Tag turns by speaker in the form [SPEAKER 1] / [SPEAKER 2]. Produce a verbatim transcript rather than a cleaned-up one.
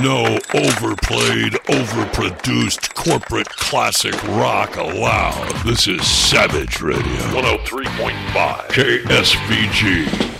[SPEAKER 1] no overplayed, overproduced corporate classic rock allowed. This is Savage Radio. one oh three point five K S V G.